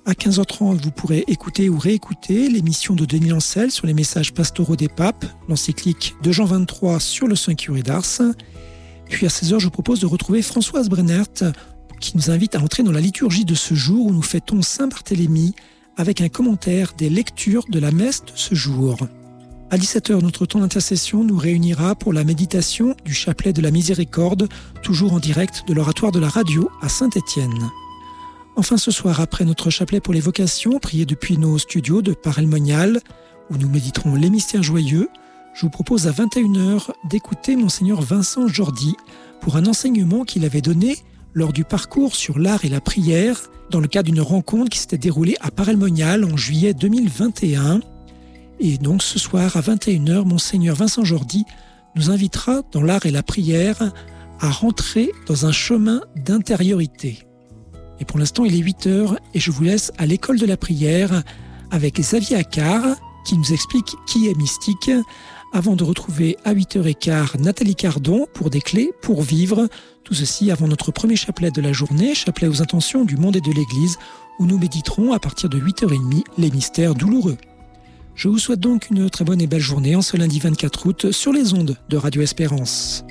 À 15h30, vous pourrez écouter ou réécouter l'émission de Denis Lancel sur les messages pastoraux des papes, l'encyclique de Jean XXIII sur le Saint Curé d'Ars. Puis à 16h, je vous propose de retrouver Françoise Brennert qui nous invite à entrer dans la liturgie de ce jour où nous fêtons Saint-Barthélemy avec un commentaire des lectures de la messe de ce jour. À 17h, notre temps d'intercession nous réunira pour la méditation du chapelet de la Miséricorde, toujours en direct de l'oratoire de la radio à Saint-Étienne. Enfin, ce soir, après notre chapelet pour les vocations, prié depuis nos studios de Paray-le-Monial, où nous méditerons les mystères joyeux, je vous propose à 21h d'écouter Monseigneur Vincent Jordi pour un enseignement qu'il avait donné lors du parcours sur l'art et la prière, dans le cadre d'une rencontre qui s'était déroulée à Paray-le-Monial en juillet 2021. Et donc ce soir à 21h, Monseigneur Vincent Jordi nous invitera dans l'art et la prière à rentrer dans un chemin d'intériorité. Et pour l'instant, il est 8h et je vous laisse à l'école de la prière avec Xavier Accard qui nous explique qui est mystique, avant de retrouver à 8h15 Nathalie Cardon pour des clés pour vivre. Tout ceci avant notre premier chapelet de la journée, chapelet aux intentions du monde et de l'Église, où nous méditerons à partir de 8h30 les mystères douloureux. Je vous souhaite donc une très bonne et belle journée en ce lundi 24 août sur les ondes de Radio Espérance.